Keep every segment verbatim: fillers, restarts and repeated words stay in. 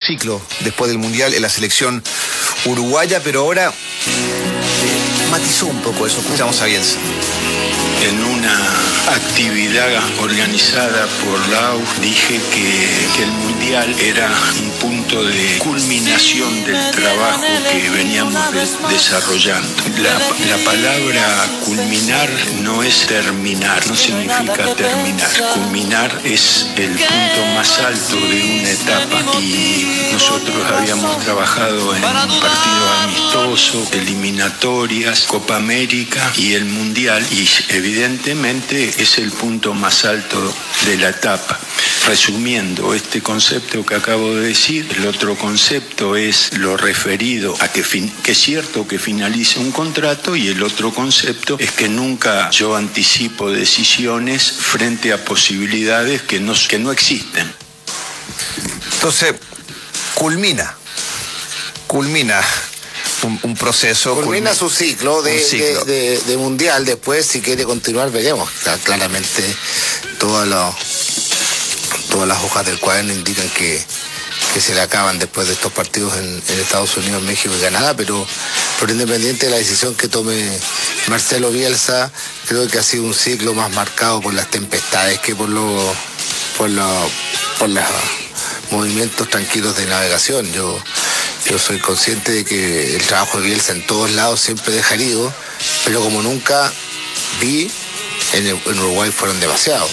ciclo después del Mundial en la selección uruguaya, pero ahora eh, matizó un poco eso. Escuchamos a Bielsa. En una actividad organizada por la A U dije que, que el Mundial era un punto de culminación del trabajo que veníamos de, desarrollando. La, la palabra culminar no es terminar, no significa terminar. Culminar es el punto más alto de una etapa y nosotros habíamos trabajado en partidos amistosos, eliminatorias, Copa América y el Mundial, y evidentemente es el punto más alto de la etapa. Resumiendo este concepto que acabo de decir, el otro concepto es lo referido a que, fin, que es cierto que finalice un contrato, y el otro concepto es que nunca yo anticipo decisiones frente a posibilidades que no, que no existen. Entonces, culmina, culmina un, un proceso. Culmina, culmina su ciclo, de, ciclo. De, de, de mundial. Después, si quiere continuar, veremos. Claramente, todas las todas las hojas del cuaderno indican que, que se le acaban después de estos partidos en, en Estados Unidos, México y Canadá, pero por independiente de la decisión que tome Marcelo Bielsa, creo que ha sido un ciclo más marcado por las tempestades que por los por los por los movimientos tranquilos de navegación. Yo Yo soy consciente de que el trabajo de Bielsa en todos lados siempre deja herido, pero como nunca vi, en, el, en Uruguay fueron demasiados.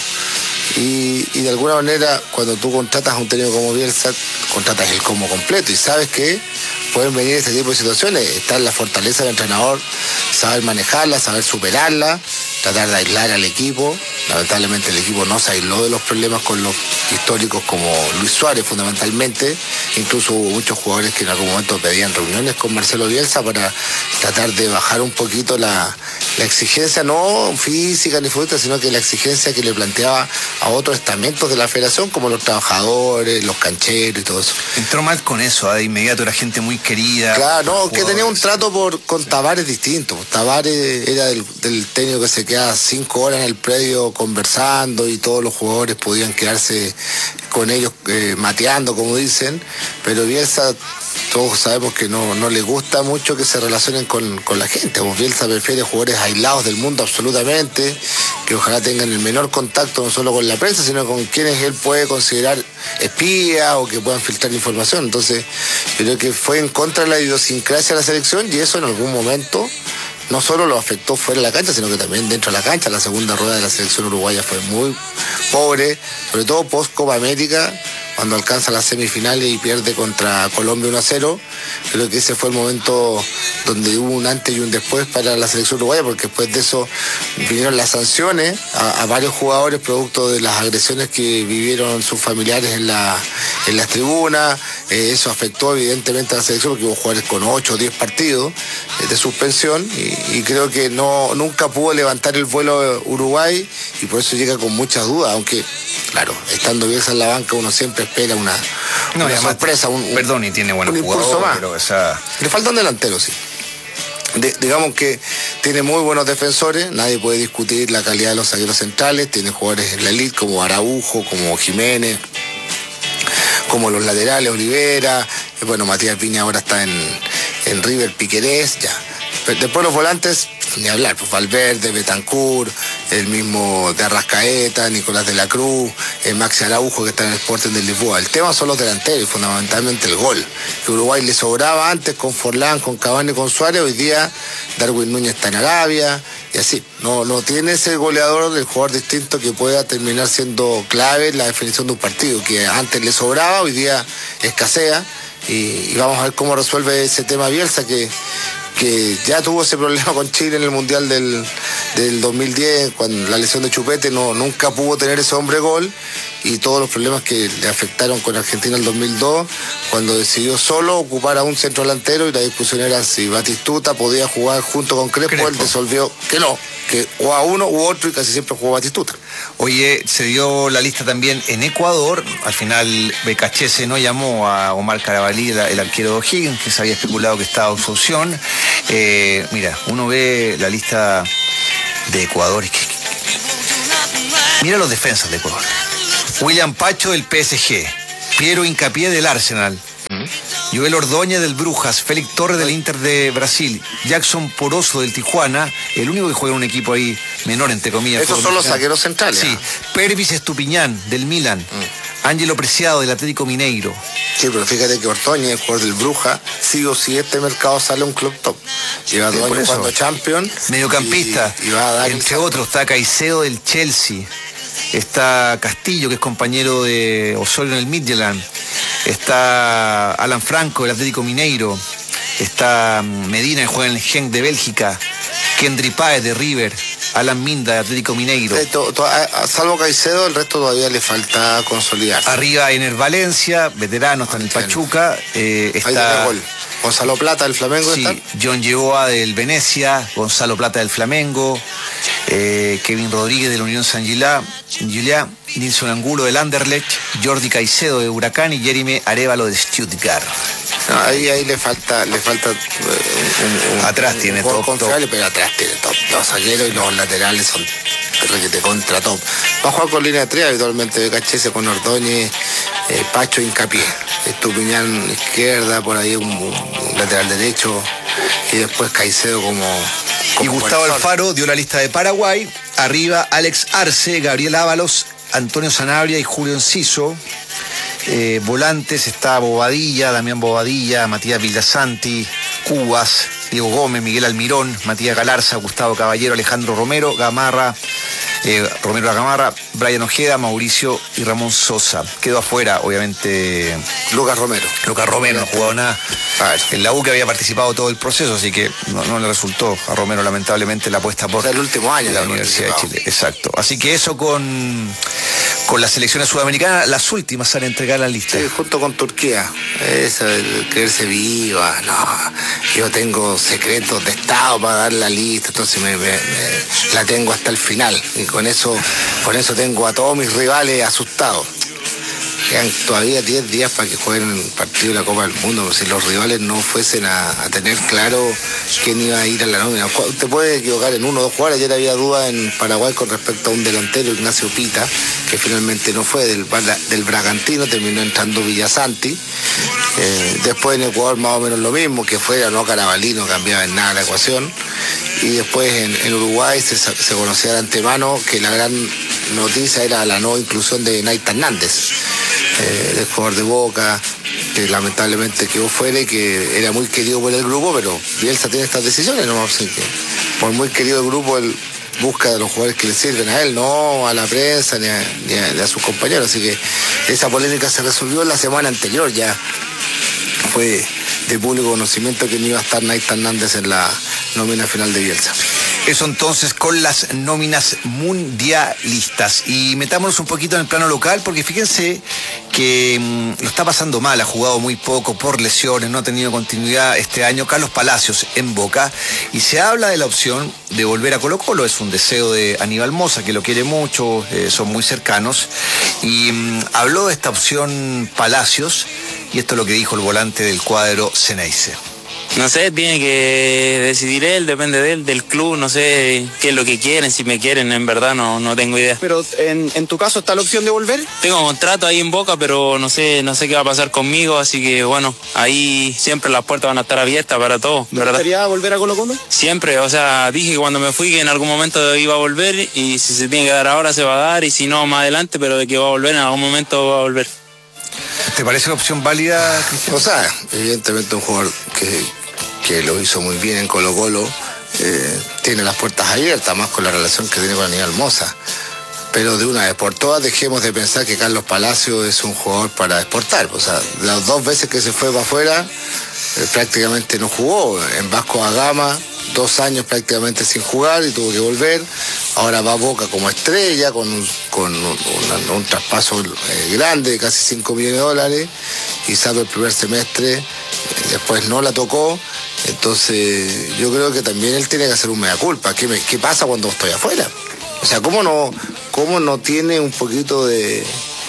Y, y de alguna manera, cuando tú contratas a un técnico como Bielsa, contratas el combo completo y sabes que pueden venir este tipo de situaciones. Está en la fortaleza del entrenador, saber manejarla, saber superarla, tratar de aislar al equipo. Lamentablemente el equipo no se aisló de los problemas con los históricos como Luis Suárez fundamentalmente. Incluso hubo muchos jugadores que en algún momento pedían reuniones con Marcelo Bielsa para tratar de bajar un poquito la, la exigencia, no física ni futbolística, sino que la exigencia que le planteaba a otros estamentos de la federación, como los trabajadores, los cancheros y todo eso. Entró mal con eso, de inmediato era gente muy querida. Claro, no, jugadores. Que tenía un trato por, con Tavares distinto. Tavares era del, del técnico que se quedaba cinco horas en el predio conversando y todos los jugadores podían quedarse con ellos eh, mateando, como dicen, pero Bielsa todos sabemos que no, no le gusta mucho que se relacionen con, con la gente. Bielsa prefiere jugadores aislados del mundo absolutamente, que ojalá tengan el menor contacto no solo con la prensa, sino con quienes él puede considerar espías o que puedan filtrar información. Entonces, yo creo que fue en contra de la idiosincrasia de la selección, y eso en algún momento no solo lo afectó fuera de la cancha, sino que también dentro de la cancha. La segunda rueda de la selección uruguaya fue muy pobre, sobre todo post Copa América, cuando alcanza las semifinales y pierde contra Colombia uno a cero. Creo que ese fue el momento donde hubo un antes y un después para la selección uruguaya, porque después de eso vinieron las sanciones a, a varios jugadores producto de las agresiones que vivieron sus familiares en la en las tribunas. Eh, eso afectó evidentemente a la selección, porque hubo jugadores con ocho o diez partidos eh, de suspensión, y, y creo que no nunca pudo levantar el vuelo Uruguay, y por eso llega con muchas dudas, aunque claro, estando Bielsa en la banca uno siempre espera una, no, una sorpresa, un, perdón, y tiene buenos un impulso jugadores, más. Pero esa... Le falta un delantero, sí. De, digamos que tiene muy buenos defensores, nadie puede discutir la calidad de los zagueros centrales, tiene jugadores en la elite como Araujo, como Jiménez, como los laterales, Olivera, bueno, Matías Viña ahora está en, en River, Piquerés, ya. Pero después los volantes, ni hablar, pues Valverde, Betancur, el mismo de Arrascaeta, Nicolás de la Cruz, el Maxi Araujo que está en el Sporting de Lisboa. El tema son los delanteros y fundamentalmente el gol. Que Uruguay le sobraba antes con Forlán, con Cavani, con Suárez, hoy día Darwin Núñez está en Arabia y así. No, no tiene ese goleador, el jugador distinto que pueda terminar siendo clave en la definición de un partido, que antes le sobraba, hoy día escasea, y, y vamos a ver cómo resuelve ese tema Bielsa, que que ya tuvo ese problema con Chile en el Mundial del, del dos mil diez, cuando la lesión de Chupete, no, nunca pudo tener ese hombre gol, y todos los problemas que le afectaron con Argentina en el dos mil dos, cuando decidió solo ocupar a un centro delantero, y la discusión era si Batistuta podía jugar junto con Crespo. Crespo. Él resolvió que no, que o a uno u otro, y casi siempre jugó Batistuta. Oye, se dio la lista también en Ecuador. Al final Becachese no llamó a Omar Carabalí, el, el arquero de O'Higgins, que se había especulado que estaba en su opción. Eh, mira, uno ve la lista de Ecuador y que, mira los defensas de Ecuador. William Pacho del P S G, Piero Hincapié del Arsenal, Joel Ordóñez del Brujas, Félix Torres del Inter de Brasil, Jackson Poroso del Tijuana, el único que juega en un equipo ahí menor, entre comillas. Esos son los zagueros centrales. Sí, Pervis Estupiñán del Milan, mm. Ángelo Preciado del Atlético Mineiro. Sí, pero fíjate que Ordóñez, el jugador del Bruja, sí o sí este mercado sale a un club top. Lleva dos años jugando Champions. Mediocampista, y, y va a dar entre otros, está Caicedo del Chelsea, está Castillo, que es compañero de Osorio en el Midtjylland, está Alan Franco del Atlético Mineiro, está Medina, que juega en el Genk de Bélgica, Kendry Páez de River, Alan Minda de Atlético Mineiro. Sí, to, to, a, a, salvo Caicedo, el resto todavía le falta consolidarse. Arriba Ener Valencia, veterano, está en el Pachuca. Eh, está gol. Gonzalo Plata del Flamengo. Sí, ¿está? John Yegoa del Venecia, Gonzalo Plata del Flamengo, eh, Kevin Rodríguez de la Unión San Gilá, Gilá, Nilson Angulo del Anderlecht, Jordi Caicedo de Huracán y Jeremy Arévalo de Stuttgart. No, ahí, ahí le falta, le falta un, un, atrás un, tiene un top, confiable, top. Pero atrás tiene top. Los zagueros y los laterales son requete contra top. Va a jugar con línea de tres habitualmente, de Cachese con Ordóñez, eh, Pacho Hincapié, Estupiñán izquierda, por ahí un, un lateral derecho y después Caicedo como, como y Gustavo corazón. Alfaro dio la lista de Paraguay. Arriba Alex Arce, Gabriel Ábalos, Antonio Sanabria y Julio Enciso. Eh, volantes está Bobadilla, Damián Bobadilla, Matías Villasanti, Cubas, Diego Gómez, Miguel Almirón, Matías Galarza, Gustavo Caballero, Alejandro Romero, Gamarra, eh, Romero Gamarra, Brian Ojeda, Mauricio y Ramón Sosa. Quedó afuera, obviamente, Lucas Romero. Lucas Romero no jugó nada en la U, que había participado todo el proceso, así que no, no le resultó a Romero lamentablemente la apuesta por o sea, el último año la Universidad de Chile. Exacto. Así que eso con, con las selecciones sudamericanas, las últimas salen a entregar la lista. Sí, junto con Turquía. Eso de creerse viva, no. Yo tengo secretos de Estado para dar la lista, entonces me, me, me, la tengo hasta el final. Y con eso, con eso tengo a todos mis rivales asustados. Quedan todavía diez días para que jueguen el partido de la Copa del Mundo. Si los rivales no fuesen a, a tener claro quién iba a ir a la nómina. Usted puede equivocar en uno o dos jugadores. Ayer había duda en Paraguay con respecto a un delantero, Ignacio Pita, que finalmente no fue del, del Bragantino, terminó entrando Villasanti. Eh, después en Ecuador más o menos lo mismo, que fuera no Carabalí, no cambiaba en nada la ecuación. Y después en, en Uruguay se, se conocía de antemano que la gran noticia era la no inclusión de Naita Hernández, eh, del jugador de Boca, que lamentablemente quedó fuera y que era muy querido por el grupo, pero Bielsa tiene estas decisiones, ¿no? Así que por muy querido el grupo, él busca de los jugadores que le sirven a él, no a la prensa ni a, ni a, ni a sus compañeros. Así que esa polémica se resolvió la semana anterior, ya fue de público conocimiento que no iba a estar Naita Hernández en la nómina final de Bielsa. Eso entonces con las nóminas mundialistas. Y metámonos un poquito en el plano local, porque fíjense que mmm, lo está pasando mal, ha jugado muy poco por lesiones, no ha tenido continuidad este año Carlos Palacios en Boca, y se habla de la opción de volver a Colo Colo. Es un deseo de Aníbal Mosa, que lo quiere mucho, eh, son muy cercanos, y mmm, habló de esta opción Palacios, y esto es lo que dijo el volante del cuadro Ceneice. No sé, tiene que decidir él, depende de él, del club, no sé qué es lo que quieren, si me quieren, en verdad no, no tengo idea. Pero en, en tu caso, ¿está la opción de volver? Tengo contrato ahí en Boca, pero no sé, no sé qué va a pasar conmigo, así que bueno, ahí siempre las puertas van a estar abiertas para todo, ¿Me ¿verdad? gustaría volver a Colo Colo? Siempre, o sea, dije que cuando me fui que en algún momento iba a volver, y si se tiene que dar ahora se va a dar, y si no más adelante, pero de que va a volver, en algún momento va a volver. ¿Te parece una opción válida, Cristian? O sea, evidentemente un jugador que, que lo hizo muy bien en Colo Colo, eh, tiene las puertas abiertas, más con la relación que tiene con Aníbal Mosa. Pero de una vez por todas dejemos de pensar que Carlos Palacio es un jugador para exportar. O sea, las dos veces que se fue para afuera, eh, prácticamente no jugó. En Vasco da Gama, dos años prácticamente sin jugar y tuvo que volver. Ahora va a Boca como estrella, con un, con un, un, un traspaso eh, grande de casi cinco millones de dólares, y salvo el primer semestre, eh, después no la tocó. Entonces yo creo que también él tiene que hacer un mea culpa. ¿Qué, me, qué pasa cuando estoy afuera? O sea, ¿cómo no, cómo no tiene un poquito de,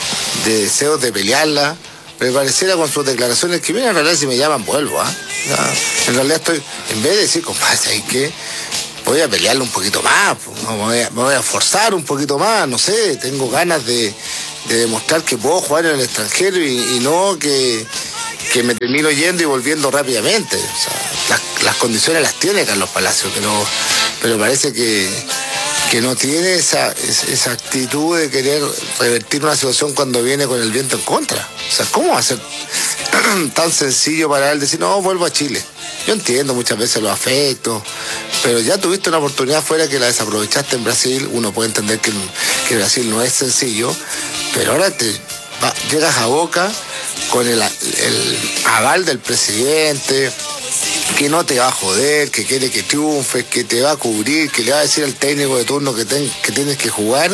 de deseos de pelearla? Me pareciera con sus declaraciones que, mira, en realidad si me llaman vuelvo, ¿ah? ¿eh? En realidad estoy, en vez de decir, compadre, ¿sabes qué? Voy a pelearlo un poquito más, ¿no? me, voy a, me voy a forzar un poquito más, no sé, tengo ganas de, de demostrar que puedo jugar en el extranjero y, y no que, que me termino yendo y volviendo rápidamente. O sea, las, las condiciones las tiene Carlos Palacios, pero, pero parece que, que no tiene esa, esa actitud de querer revertir una situación cuando viene con el viento en contra. O sea, ¿cómo va a ser tan sencillo para él decir, no, vuelvo a Chile? Yo entiendo muchas veces los afectos, pero ya tuviste una oportunidad fuera que la desaprovechaste en Brasil. Uno puede entender que, que Brasil no es sencillo, pero ahora te va, llegas a Boca con el, el aval del presidente, que no te va a joder, que quiere que triunfes, que te va a cubrir, que le va a decir al técnico de turno que, ten, que tienes que jugar.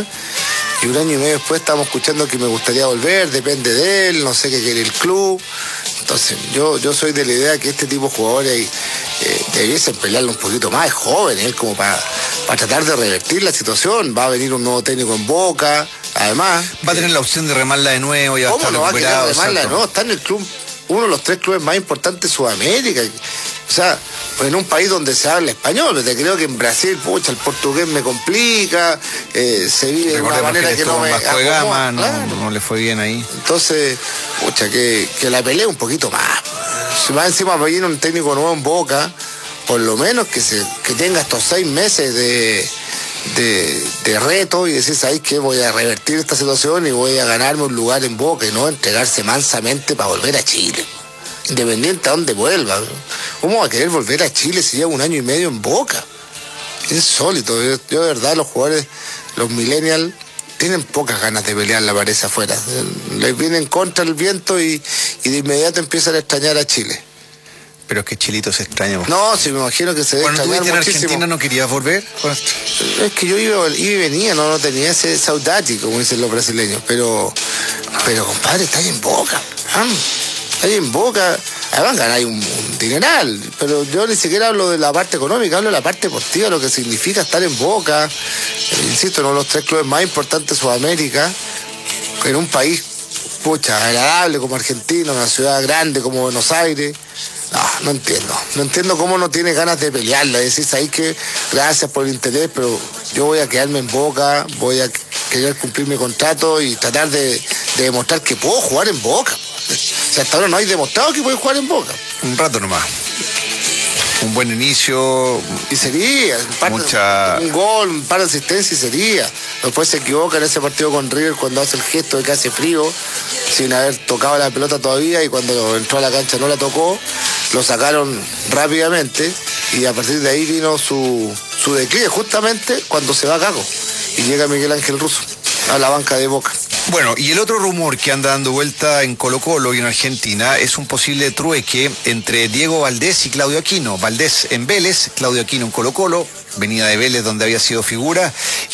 Y un año y medio después estamos escuchando que me gustaría volver, depende de él, no sé qué quiere el club. Entonces, yo, yo soy de la idea que este tipo de jugadores eh, debiesen pelearle un poquito más, es joven, él como para para tratar de revertir la situación. Va a venir un nuevo técnico en Boca, además. Va a tener la opción de remarla de nuevo, ya va a estar ¿Cómo no va a querer remarla de ¿cierto? nuevo? Está en el club, uno de los tres clubes más importantes de Sudamérica. O sea, en un país donde se habla español, te creo que en Brasil, pucha, el portugués me complica, eh, se vive de una manera que, que no me acomoda, gama, no, claro. no le fue bien ahí. Entonces, pucha, que, que la pelee un poquito más. Si va encima va a venir un técnico nuevo en Boca, por lo menos que se que tenga estos seis meses de, de, de reto y decir, ¿sabes qué? Voy a revertir esta situación y voy a ganarme un lugar en Boca y no entregarse mansamente para volver a Chile. Independiente a dónde vuelva. ¿Cómo va a querer volver a Chile si lleva un año y medio en Boca? Insólito. Yo, yo de verdad, los jugadores, los millennials, tienen pocas ganas de pelear la pared afuera. Les vienen contra el viento y, y de inmediato empiezan a extrañar a Chile. Pero es que Chilito se extraña. No, sí, me imagino que se debe Cuando extrañar estuviste en muchísimo. Argentina, ¿no querías volver? Es que yo iba, iba y venía, no, no tenía ese saudade, como dicen los brasileños. Pero, pero compadre, está ahí en Boca. ¿Ah? Está ahí en Boca. Además ganáis un, un dineral. Pero yo ni siquiera hablo de la parte económica, hablo de la parte deportiva, lo que significa estar en Boca. Eh, insisto, uno de los tres clubes más importantes de Sudamérica, en un país, pucha, agradable como Argentina, una ciudad grande como Buenos Aires. No, no entiendo. No entiendo cómo no tiene ganas de pelearla. Decís ahí que gracias por el interés, pero yo voy a quedarme en Boca, voy a querer cumplir mi contrato y tratar de, de demostrar que puedo jugar en Boca. O sea, hasta ahora no hay demostrado que puedo jugar en Boca. Un rato nomás. Un buen inicio. Y sería, un, par mucha... de, un gol, un par de asistencias y sería. Después se equivoca en ese partido con River cuando hace el gesto de que hace frío, sin haber tocado la pelota todavía, y cuando entró a la cancha no la tocó, lo sacaron rápidamente y a partir de ahí vino su, su declive, justamente cuando se va Gago y llega Miguel Ángel Russo a la banca de Boca. Bueno, y el otro rumor que anda dando vuelta en Colo-Colo y en Argentina es un posible trueque entre Diego Valdés y Claudio Aquino. Valdés en Vélez, Claudio Aquino en Colo-Colo, venía de Vélez donde había sido figura,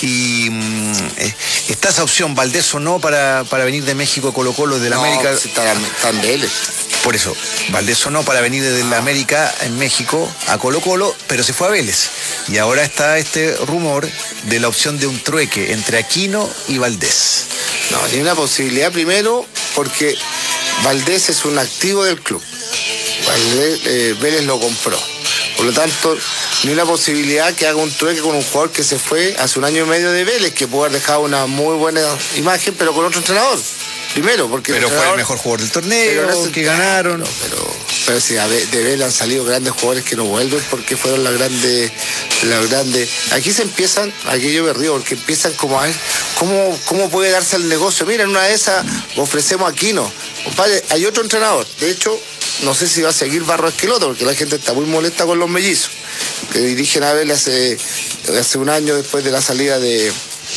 y mmm, eh, está esa opción, Valdés o no, para, para venir de México a Colo-Colo desde la no, América. Si está, está en Vélez. Por eso, Valdés o no para venir desde la América en México a Colo-Colo, pero se fue a Vélez. Y ahora está este rumor de la opción de un trueque entre Aquino y Valdés. No, ni una posibilidad primero, porque Valdés es un activo del club. Valdés, eh, Vélez lo compró. Por lo tanto, ni una posibilidad que haga un trueque con un jugador que se fue hace un año y medio de Vélez, que pudo haber dejado una muy buena imagen, pero con otro entrenador. Primero, porque pero el fue el mejor jugador del torneo, pero no que ganaron. Pero, pero sí, de Vélez han salido grandes jugadores que no vuelven porque fueron las grandes, las grandes. Aquí se empiezan, aquí yo me río, porque empiezan como a ver cómo, cómo puede darse el negocio. Mira, en una de esas ofrecemos a Aquino. Compadre, hay otro entrenador. De hecho, no sé si va a seguir Barro Esqueloto, porque la gente está muy molesta con los mellizos, que dirigen a Vélez hace, hace un año después de la salida de.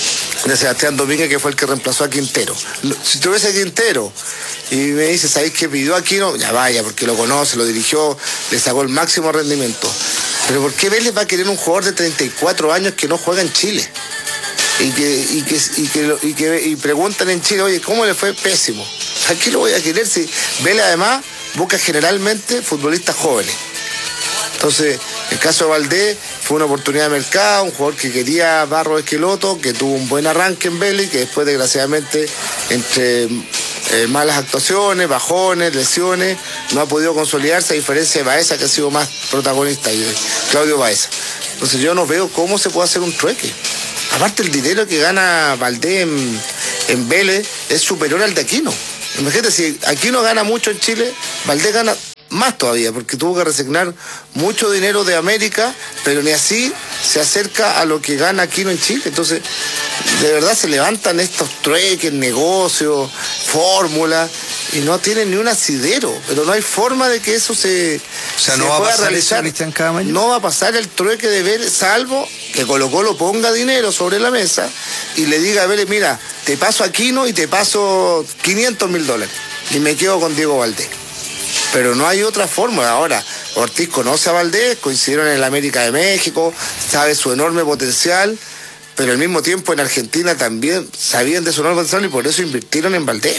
de Sebastián Domínguez, que fue el que reemplazó a Quintero. Si tuviese a Quintero y me dice, ¿sabéis qué pidió Aquino? Ya vaya, porque lo conoce, lo dirigió, le sacó el máximo rendimiento. Pero ¿por qué Vélez va a querer un jugador de treinta y cuatro años que no juega en Chile? Y que, y que, y que, y que y preguntan en Chile, oye, ¿cómo le fue? Pésimo. ¿A qué lo voy a querer si Vélez además busca generalmente futbolistas jóvenes? Entonces, el caso de Valdés fue una oportunidad de mercado, un jugador que quería Barro Esqueloto, que tuvo un buen arranque en Vélez, que después, desgraciadamente, entre eh, malas actuaciones, bajones, lesiones, no ha podido consolidarse, a diferencia de Baeza, que ha sido más protagonista, y de Claudio Baeza. Entonces, yo no veo cómo se puede hacer un trueque. Aparte, el dinero que gana Valdés en, en Vélez es superior al de Aquino. Imagínate, si Aquino gana mucho en Chile, Valdés gana más todavía, porque tuvo que resignar mucho dinero de América, pero ni así se acerca a lo que gana Aquino en Chile. Entonces, de verdad se levantan estos trueques, negocios, fórmulas, y no tienen ni un asidero, pero no hay forma de que eso se, o sea, se no va pueda a pasar realizar. Eso, Cristian Caamaño. No va a pasar el trueque de Vélez, salvo que Colo Colo ponga dinero sobre la mesa y le diga a Vélez, mira, te paso Aquino y te paso quinientos mil dólares y me quedo con Diego Valdés. Pero no hay otra forma. Ahora, Ortiz conoce a Valdés, coincidieron en el América de México, sabe su enorme potencial, pero al mismo tiempo en Argentina también sabían de su enorme potencial y por eso invirtieron en Valdés.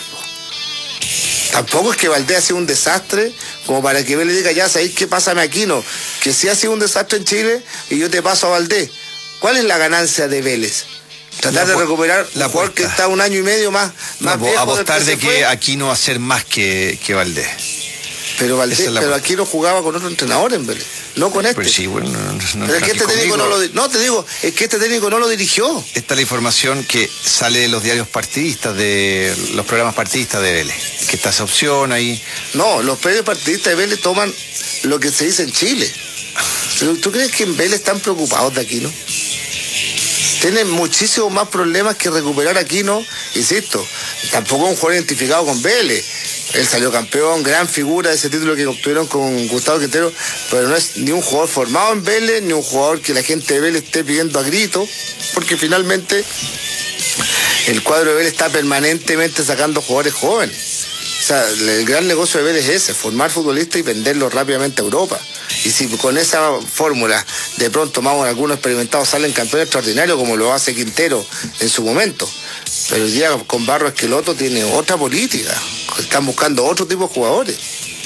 Tampoco es que Valdés ha sido un desastre como para que Vélez diga, ya sabéis qué pasa a Aquino, que sí ha sido un desastre en Chile y yo te paso a Valdés. ¿Cuál es la ganancia de Vélez? Tratar de recuperar la jugador que está un año y medio más, más no, viejo apostar del que de que fue. Aquino va a ser más que, que Valdés. Pero Valdés, pero Aquino jugaba con otro entrenador en Vélez, no con este. Pero sí, bueno, no, no, pero es que este técnico no lo, no te digo, es que este técnico no lo dirigió. Esta es la información que sale de los diarios partidistas, de los programas partidistas de Vélez, que está esa opción ahí. No, los medios partidistas de Vélez toman lo que se dice en Chile. ¿Tú crees que en Vélez están preocupados de Aquino? Tienen muchísimos más problemas que recuperar a Aquino, insisto, tampoco es un jugador identificado con Vélez. Él salió campeón, gran figura de ese título que obtuvieron con Gustavo Quintero, pero no es ni un jugador formado en Vélez, ni un jugador que la gente de Vélez esté pidiendo a gritos, porque finalmente el cuadro de Vélez está permanentemente sacando jugadores jóvenes. O sea, el gran negocio de Vélez es ese, formar futbolistas y venderlos rápidamente a Europa. Y si con esa fórmula de pronto más algunos experimentados salen campeones extraordinarios como lo hace Quintero en su momento, pero hoy día con Barro Esqueloto tiene otra política, están buscando otro tipo de jugadores.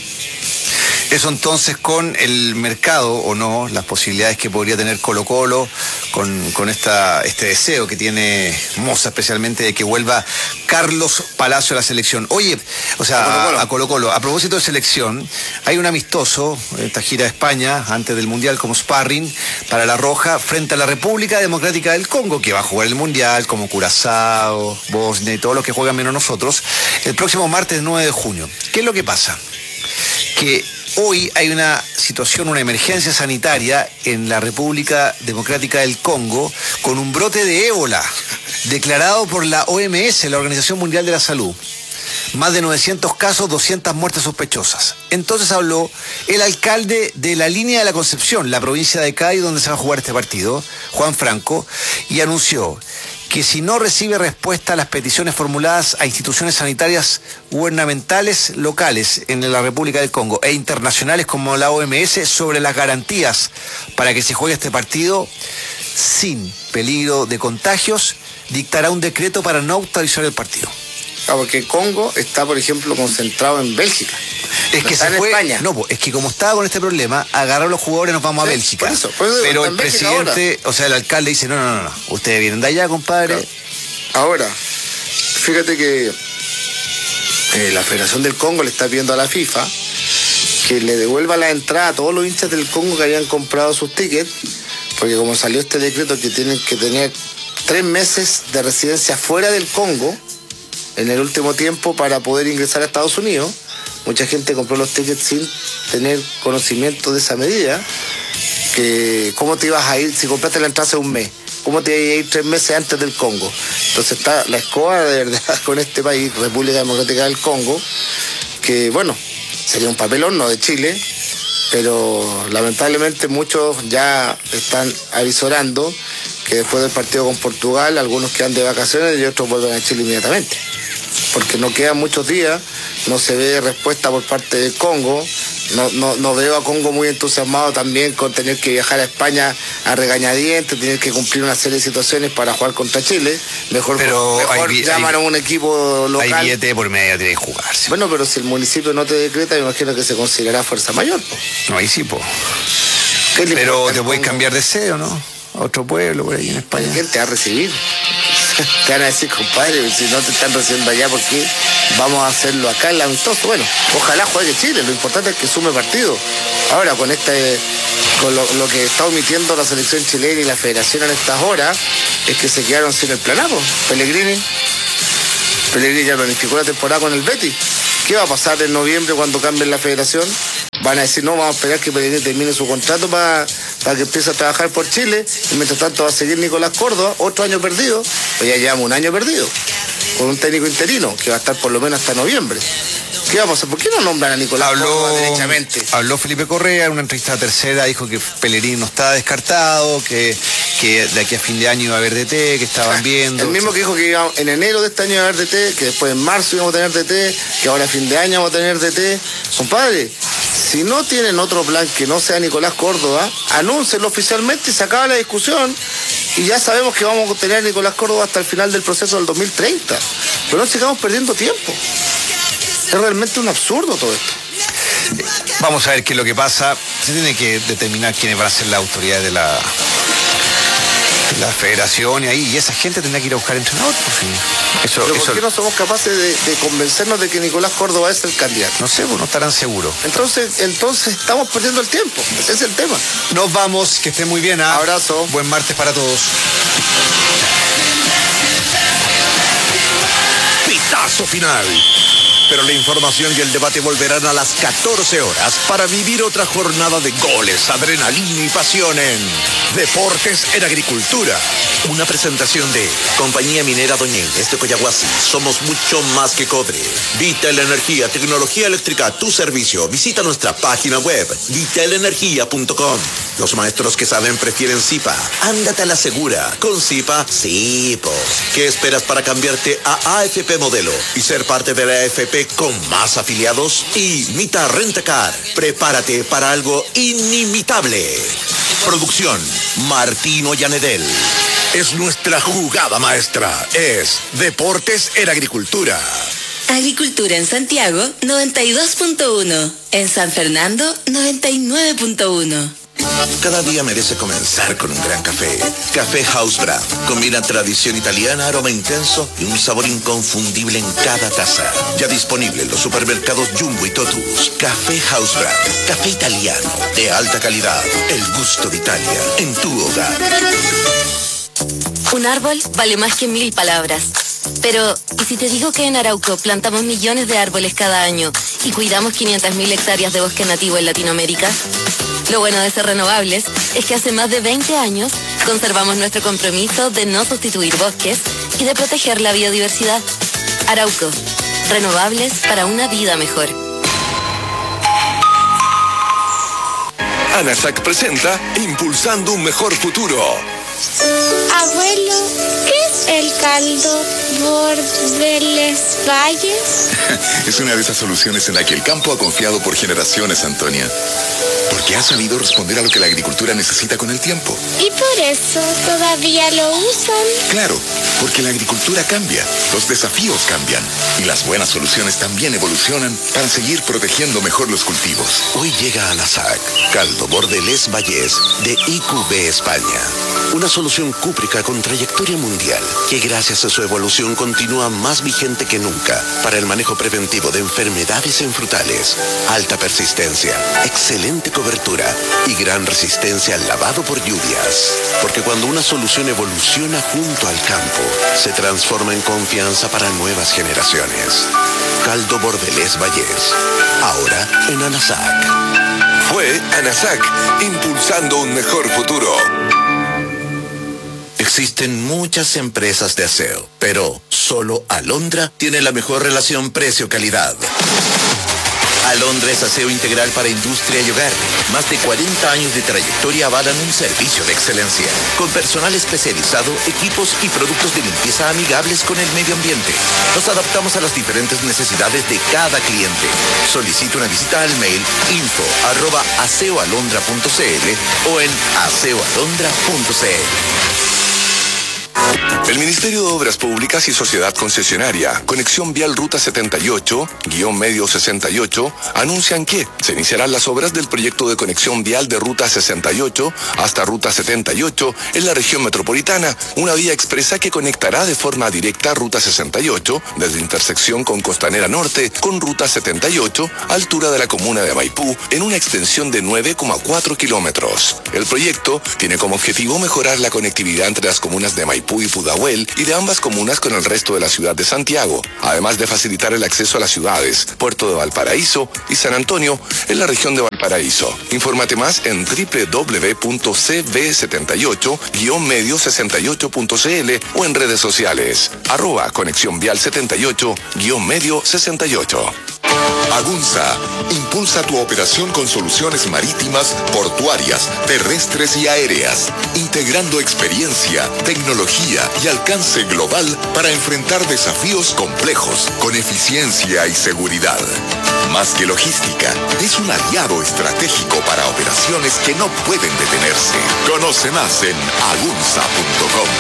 Eso entonces con el mercado o no, las posibilidades que podría tener Colo Colo con, con esta, este deseo que tiene Moza especialmente de que vuelva Carlos Palacio a la selección. Oye, o sea, a Colo Colo, a, a propósito de selección, hay un amistoso, esta gira de España, antes del Mundial como sparring, para La Roja, frente a la República Democrática del Congo, que va a jugar el Mundial, como Curazao, Bosnia y todos los que juegan menos nosotros, el próximo martes nueve de junio. ¿Qué es lo que pasa? Que hoy hay una situación, una emergencia sanitaria en la República Democrática del Congo con un brote de ébola declarado por la O M S, la Organización Mundial de la Salud. Más de novecientos casos, doscientas muertes sospechosas. Entonces habló el alcalde de la Línea de la Concepción, la provincia de Cádiz, donde se va a jugar este partido, Juan Franco, y anunció que si no recibe respuesta a las peticiones formuladas a instituciones sanitarias gubernamentales locales en la República del Congo e internacionales como la O M S sobre las garantías para que se juegue este partido sin peligro de contagios, dictará un decreto para no autorizar el partido. Ah, porque Congo está, por ejemplo, concentrado en Bélgica. Es no que está se en fue, España. No, es que como estaba con este problema, agarró a los jugadores y nos vamos sí, a Bélgica. Por eso, por eso Pero el presidente, ahora. o sea, el alcalde dice, no, no, no, no, ustedes vienen de allá, compadre. Claro. Ahora, fíjate que eh, la Federación del Congo le está pidiendo a la FIFA que le devuelva la entrada a todos los hinchas del Congo que habían comprado sus tickets, porque como salió este decreto que tienen que tener tres meses de residencia fuera del Congo en el último tiempo para poder ingresar a Estados Unidos, mucha gente compró los tickets sin tener conocimiento de esa medida. Que ¿cómo te ibas a ir si compraste la entrada hace un mes? ¿Cómo te ibas a ir tres meses antes del Congo? Entonces está la escoba de verdad con este país, República Democrática del Congo, que bueno, sería un papelón, no de Chile, pero lamentablemente muchos ya están avisorando que después del partido con Portugal, algunos quedan de vacaciones y otros vuelven a Chile inmediatamente. Porque no quedan muchos días, no se ve respuesta por parte del Congo, no, no, no veo a Congo muy entusiasmado también con tener que viajar a España a regañadientes, tener que cumplir una serie de situaciones para jugar contra Chile, mejor, pero mejor hay, llaman hay, a un equipo local. Hay billete por medio, tiene que jugarse. Bueno, pero si el municipio no te decreta, me imagino que se considerará fuerza mayor. Po. No, ahí sí, po. Pero te puedes cambiar de sede, ¿no? A otro pueblo por ahí en España. ¿Quién te va a recibir? Te van a decir, compadre, si no te están recibiendo allá, ¿por qué vamos a hacerlo acá en el amistoso? Bueno, ojalá juegue Chile, lo importante es que sume partido. Ahora, con este con lo, lo que está omitiendo la selección chilena y la federación en estas horas, es que se quedaron sin el planazo. Pellegrini, Pellegrini ya planificó la temporada con el Betis. ¿Qué va a pasar en noviembre cuando cambien la federación? Van a decir, no, vamos a esperar que Pellegrini termine su contrato para, para que empiece a trabajar por Chile, y mientras tanto va a seguir Nicolás Córdoba, otro año perdido. Pues ya llevamos un año perdido, con un técnico interino, que va a estar por lo menos hasta noviembre. ¿Qué va a pasar? ¿Por qué no nombran a Nicolás habló, Córdoba derechamente? Habló Felipe Correa en una entrevista tercera, dijo que Pellegrini no estaba descartado, que, que de aquí a fin de año iba a haber D T, que estaban viendo. El mismo que dijo que iba, en enero de este año iba a haber D T, que después en marzo íbamos a tener D T, que ahora a fin de año vamos a tener D T. Compadre, si no tienen otro plan que no sea Nicolás Córdoba, anúncenlo oficialmente y se acaba la discusión. Y ya sabemos que vamos a tener a Nicolás Córdoba hasta el final del proceso del dos mil treinta. Pero no sigamos perdiendo tiempo. Es realmente un absurdo todo esto. Vamos a ver qué es lo que pasa. Se tiene que determinar quiénes van a ser las autoridades de la, de la federación y ahí. Y esa gente tendrá que ir a buscar entrenador. Pues, sí. Eso, ¿Pero eso, por qué no somos capaces de, de convencernos de que Nicolás Córdoba es el candidato? No sé, pues no estarán seguros. Entonces, entonces estamos perdiendo el tiempo. Ese es el tema. Nos vamos, que estén muy bien. ¿eh? Abrazo. Buen martes para todos. Pitazo final. Pero la información y el debate volverán a las catorce horas para vivir otra jornada de goles, adrenalina y pasión en Deportes en Agricultura. Una presentación de Compañía Minera Doña Inés de Coyahuasi. Somos mucho más que cobre. Vital Energía, tecnología eléctrica a tu servicio. Visita nuestra página web, vital energía punto com. Los maestros que saben prefieren Zipa. Ándate a la segura. Con Zipa, sí, po. ¿Qué esperas para cambiarte a A F P Modelo y ser parte de la A F P con más afiliados? Y Mita Rentacar. Prepárate para algo inimitable. Producción, Martino Llanedel. Es nuestra jugada maestra. Es Deportes en Agricultura. Agricultura en Santiago, noventa y dos punto uno. En San Fernando, noventa y nueve punto uno. Cada día merece comenzar con un gran café. Café House Brand. Combina tradición italiana, aroma intenso y un sabor inconfundible en cada taza. Ya disponible en los supermercados Jumbo y Totus. Café House Brand. Café italiano de alta calidad. El gusto de Italia en tu hogar. Un árbol vale más que mil palabras. Pero, ¿y si te digo que en Arauco plantamos millones de árboles cada año y cuidamos quinientas mil hectáreas de bosque nativo en Latinoamérica? Lo bueno de ser renovables es que hace más de veinte años conservamos nuestro compromiso de no sustituir bosques y de proteger la biodiversidad. Arauco, renovables para una vida mejor. ANASAC presenta Impulsando un Mejor Futuro. Abuelo, ¿qué es el caldo Bordeles Valles? Es una de esas soluciones en la que el campo ha confiado por generaciones, Antonia. Porque ha sabido responder a lo que la agricultura necesita con el tiempo. ¿Y por eso todavía lo usan? Claro, porque la agricultura cambia, los desafíos cambian y las buenas soluciones también evolucionan para seguir protegiendo mejor los cultivos. Hoy llega a ANASAC Caldo Bordelés Vallés de I Q B España. Una solución cúprica con trayectoria mundial que gracias a su evolución continúa más vigente que nunca para el manejo preventivo de enfermedades en frutales. Alta persistencia, excelente cobertura y gran resistencia al lavado por lluvias. Porque cuando una solución evoluciona junto al campo, se transforma en confianza para nuevas generaciones. Caldo Bordelés Vallés. Ahora en ANASAC. Fue ANASAC, impulsando un mejor futuro. Existen muchas empresas de aseo, pero solo Alondra tiene la mejor relación precio-calidad. Alondra es aseo integral para industria y hogar. Más de cuarenta años de trayectoria avalan un servicio de excelencia, con personal especializado, equipos y productos de limpieza amigables con el medio ambiente. Nos adaptamos a las diferentes necesidades de cada cliente. Solicita una visita al mail info arroba aseoalondra punto cl o en aseoalondra punto cl. El Ministerio de Obras Públicas y Sociedad Concesionaria, Conexión Vial Ruta setenta y ocho, guión medio sesenta y ocho, anuncian que se iniciarán las obras del proyecto de conexión vial de Ruta sesenta y ocho hasta Ruta setenta y ocho en la región metropolitana, una vía expresa que conectará de forma directa Ruta sesenta y ocho desde intersección con Costanera Norte con Ruta setenta y ocho, altura de la comuna de Maipú, en una extensión de nueve coma cuatro kilómetros. El proyecto tiene como objetivo mejorar la conectividad entre las comunas de Maipú Maipú y Pudahuel y de ambas comunas con el resto de la ciudad de Santiago, además de facilitar el acceso a las ciudades Puerto de Valparaíso y San Antonio en la región de Valparaíso. Infórmate más en doble u doble u doble u punto c v setenta y ocho guion medio sesenta y ocho punto c l o en redes sociales, arroba conexión vial setenta y ocho guion medio sesenta y ocho. Agunza impulsa tu operación con soluciones marítimas, portuarias, terrestres y aéreas, integrando experiencia, tecnología y alcance global para enfrentar desafíos complejos con eficiencia y seguridad. Más que logística, es un aliado estratégico para operaciones que no pueden detenerse. Conoce más en agunza punto com.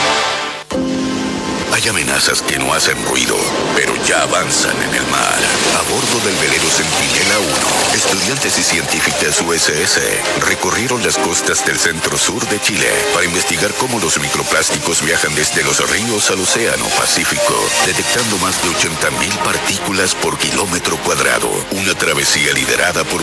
Hay amenazas que no hacen ruido, pero ya avanzan en el mar. A bordo del velero Centinela uno, estudiantes y científicas U S S recorrieron las costas del centro-sur de Chile para investigar cómo los microplásticos viajan desde los ríos al océano Pacífico, detectando más de ochenta mil partículas por kilómetro cuadrado. Una travesía liderada por